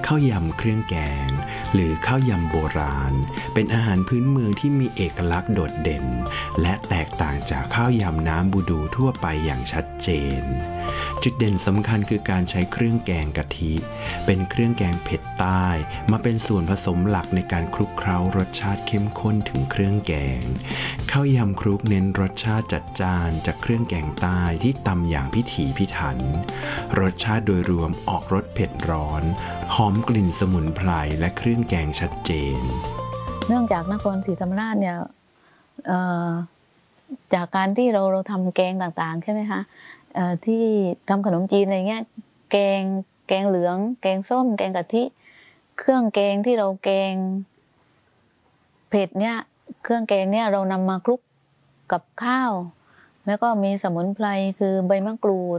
ข้าวยำเครื่องแกงหรือข้าวยำโบราณเป็นอาหารพื้นเมืองที่มีเอกลักษณ์โดดเด่นและแตกต่างจากข้าวยำน้ำบูดูทั่วไปอย่างชัดเจนจุดเด่นสำคัญคือการใช้เครื่องแกงกะทิเป็นเครื่องแกงเผ็ดใต้มาเป็นส่วนผสมหลักในการคลุกเคล้ารสชาติเข้มข้นถึงเครื่องแกงข้าวยำคลุกเน้นรสชาติจัดจ้านจากเครื่องแกงใต้ที่ตำอย่างพิถีพิถันรสชาติโดยรวมออกรสเผ็ดร้อนหอมกลิ่นสมุนไพรและเครื่องแกงชัดเจนเนื่องจากนครศรีธรรมราชเนี่ยจากการที่เราทำแกงต่างๆใช่ไหมคะที่ทำขนมจีนอะไรเงี้ยแกงเหลืองแกงส้มแกงกะทิเครื่องแกงที่เราแกงเผ็ดเนี่ยเครื่องแกงเนี่ยเรานำมาคลุกกับข้าวแล้วก็มีสมุนไพรคือใบมะกรูด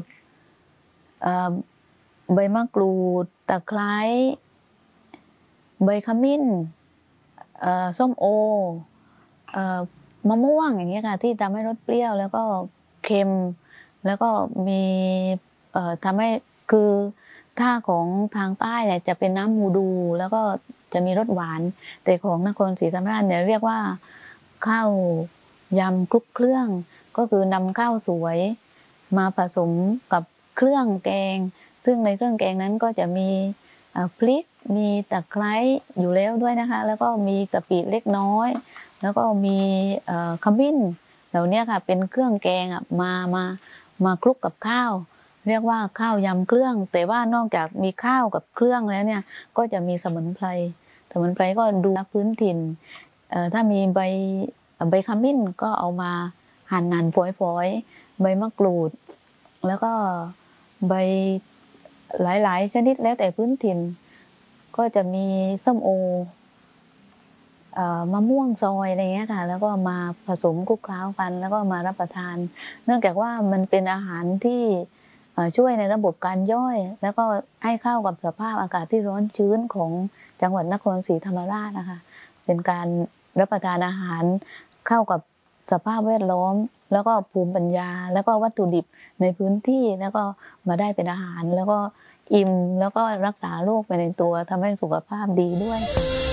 ตะไคร้ใบขมิ้นส้มโอมะม่วงอย่างเงี้ยค่ะที่ทำให้รสเปรี้ยวแล้วก็เค็มแล้วก็มีทำให้คือถ้าของทางใต้เนี่ยจะเป็นน้ำมูดูแล้วก็จะมีรสหวานแต่ของนครศรีธรรมราชเนี่ยเรียกว่าข้าวยำคลุกเครื่องก็คือนำข้าวสวยมาผสมกับเครื่องแกงซึ่งในเครื่องแกงนั้นก็จะมีพริกมีตะไคร้อยู่แล้วด้วยนะคะแล้วก็มีกะปิเล็กน้อยแล้วก็มีขมิ้นเหล่านี้ค่ะเป็นเครื่องแกงมาคลุกกับข้าวเรียกว่าข้าวยำเครื่องแต่ว่านอกจากมีข้าวกับเครื่องแล้วเนี่ยก็จะมีสมุนไพรก็ดูพื้นถิ่นถ้ามีใบขมิ้นก็เอามาหั่นฝอยๆใบมะกรูดแล้วก็ใบหลายๆชนิดแล้วแต่พื้นถิ่นก็จะมีส้มโอมะม่วงซอยอะไรเงี้ยค่ะแล้วก็มาผสมคลุกเคล้ากันแล้วก็มารับประทานเนื่องจากว่ามันเป็นอาหารที่ช่วยในระบบการย่อยแล้วก็ให้เข้ากับสภาพอากาศที่ร้อนชื้นของจังหวัดนครศรีธรรมราชนะคะเป็นการรับประทานอาหารเข้ากับสภาพแวดล้อมแล้วก็ภูมิปัญญาแล้วก็วัตถุดิบในพื้นที่แล้วก็มาได้เป็นอาหารแล้วก็อิ่มแล้วก็รักษาโรคไปในตัวทำให้สุขภาพดีด้วย